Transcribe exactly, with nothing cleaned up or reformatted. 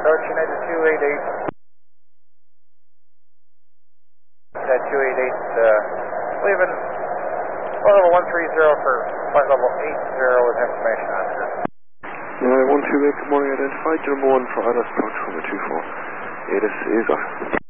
Approach United two eight eight. At two eight eight, uh, leaving flight level one three zero for flight level eight zero with information on it. Uh, one two eight, good morning, identified, number one for Atlas, approach from the two four. It is, is off.